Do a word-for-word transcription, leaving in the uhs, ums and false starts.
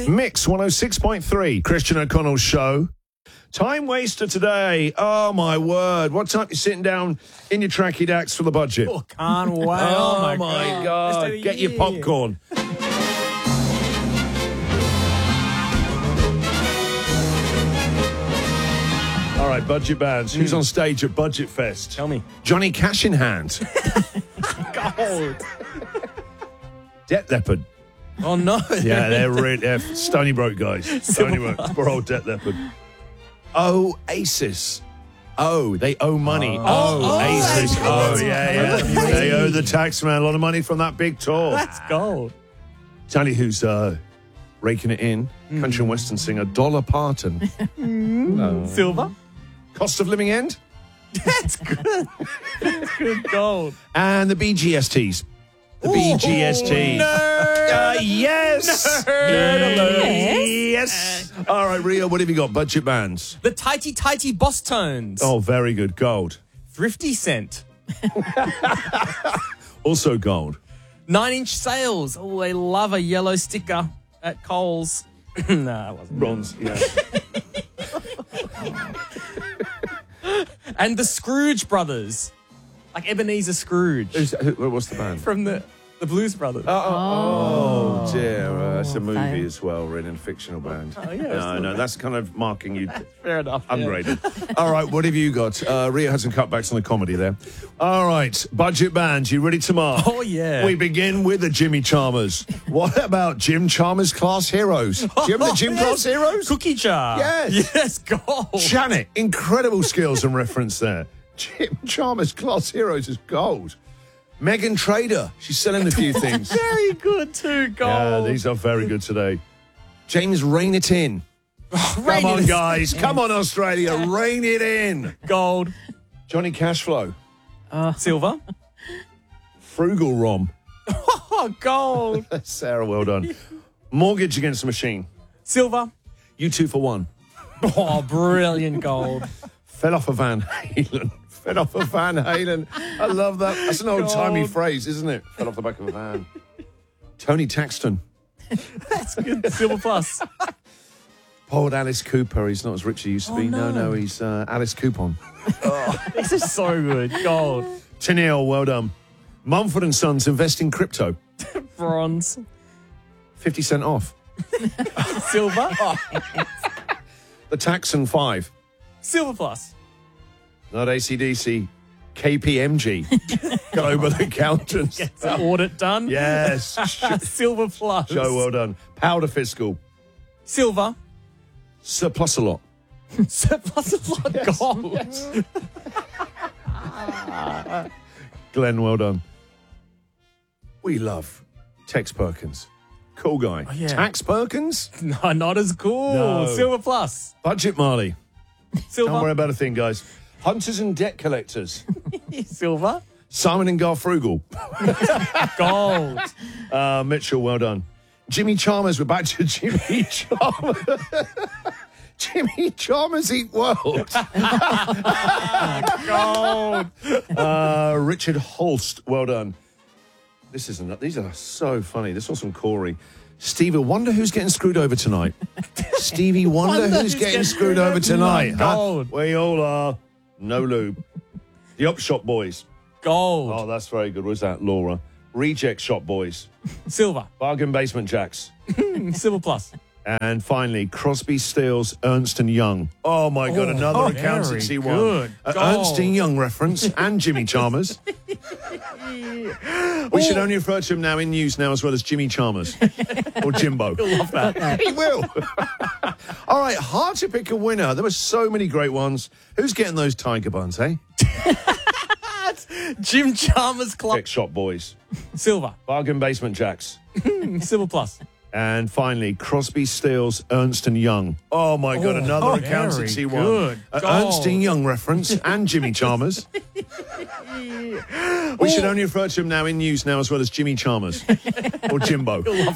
Bye. Mix one oh six point three, Christian O'Connell's show. Time waster today. Oh, my word. What time are you sitting down in your tracky dacks for the budget? Oh, can't wait. Oh, Oh, my, my God. God. Best of the Get your year. popcorn. All right, budget bands. Who's on stage at Budget Fest? Tell me. Johnny Cash in Hand. Gold. Debt Leopard. Oh, no. Yeah, they're really they're Stony Broke guys. Stony Broke. Poor old Debt Leopard. Oasis. Oh, they owe money. Oh, Oh, Oasis. oh, Oh, yeah, yeah. crazy. They owe the tax man a lot of money from that big tour. That's gold. Tell you who's uh, raking it in. Country and Western singer Dollar Parton. Silver. Cost of living end. That's good. That's good gold. And the B G S Ts. The B G S T. No. Uh, yes. Nerd Yes. All right, Rio, what have you got? Budget bands. The Tighty Tighty Boss Tones. Oh, very good. Gold. Thrifty Cent. Also gold. Nine Inch Sales. Oh, they love a yellow sticker at Coles. Nah, it wasn't. Bronze, yeah. And the Scrooge Brothers. Like Ebenezer Scrooge. Who's, who, what's the band? From the, the Blues Brothers. Oh, oh, oh dear. Uh, it's a movie fine. as well, written fictional band. Oh, yeah, it's no, not no, bad. that's kind of marking you Fair enough. yeah. ungraded. All right, what have you got? Uh, Rio had some cutbacks on the comedy there. All right, budget bands, you ready to mark? Oh, yeah. We begin with the Jimmy Chalmers. What about Jim Chalmers Class Heroes? Do you remember the Jim Yes. Class Heroes? Cookie jar. Yes. Yes, gold. Janet, incredible skills and reference there. Jim Chalmers Class Heroes is gold. Megan Trader, she's selling a few things. Very good too, gold. Yeah, these are very good today. James, rein it in. Come Rain on, it- guys. Come on, Australia. Rein it in. Gold. Johnny Cashflow. Silver. Frugal Rom. Oh, gold. Sarah, well done. Mortgage Against the Machine. Silver. You two for one. Oh, brilliant gold. Fell off a Van Halen. Fell off a Van Halen. I love that. That's an old-timey God. phrase, isn't it? Fell off the back of a van. Tony Taxton. That's good. Silver plus. Old Alice Cooper. He's not as rich as he used to Oh, be. No, no. no, he's uh, Alice Coupon. This is so good. Gold. Tennille, well done. Mumford and Sons invest in crypto. Bronze. fifty cent off. Silver. Oh, The Taxon five. silver plus. Not A C D C. K P M G. Global Accountants. Gets the audit done. Yes. Silver plus. Joe, well done. Powder Fiscal. Silver. Surplus a lot. Surplus of lot. Gold. Glenn, well done. We love Tex Perkins. Cool guy. yeah. Tax Perkins? No, not as cool. No. Silver plus. Budget Marley. Silver. Don't worry about a thing, guys. Hunters and Debt Collectors. Silver. Simon and Garfrugal. Gold. Uh, Mitchell, well done. Jimmy Chalmers, we're back to Jimmy Chalmers. Jimmy Chalmers Eat World. Gold. Uh, Richard Holst, well done. This isn't. These are so funny. This one's from Corey. Stevie Wonder, who's getting screwed over tonight? Stevie Wonder, Wonder who's who's getting getting screwed screwed over over tonight? tonight. Huh? Gold. We all are. No lube. The Up Shop Boys. Gold. Oh, that's very good. Was that Laura? Reject Shop Boys. Silver. Bargain Basement Jacks. Silver plus. And finally, Crosby, Stills, Ernst and Young. Oh my God, another oh, accountancy very one. good. A Gold. Ernst and Young reference and Jimmy Chalmers. We should only refer to him now in news now as well as Jimmy Chalmers or Jimbo. You'll love that. He will. All right, hard to pick a winner. There were so many great ones. Who's getting those tiger buns, eh? Jim Chalmers Club. Tech Shop Boys. Silver. Bargain Basement Jacks. Silver plus. And finally, Crosby, Stills, Ernst and Young. Oh my God, another oh, accountancy very one. good. A Gold. Ernst and Young reference and Jimmy Chalmers. We should only refer to him now in news now as well as Jimmy Chalmers or Jimbo. You'll love